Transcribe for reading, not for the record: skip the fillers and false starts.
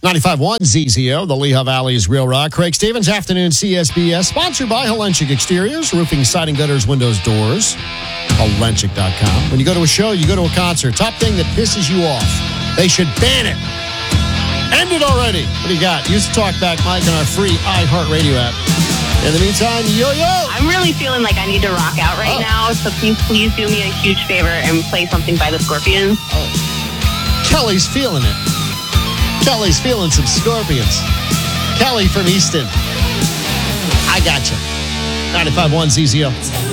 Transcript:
95.1 ZZO, the Lehigh Valley's Real Rock. Craig Stevens, afternoon CSBS, sponsored by Helenchik Exteriors, roofing, siding, gutters, windows, doors. Helenchik.com. When you go to a show, you go to a concert, top thing that pisses you off, they should ban it. End it already. What do you got? Use the Talkback mic on our free iHeartRadio app. In the meantime, yo-yo. I'm really feeling like I need to rock out right now, so please do me a huge favor and play something by the Scorpions. Kelly's feeling it. Kelly's feeling some Scorpions. Kelly from Easton. I got you. 95.1 ZZO.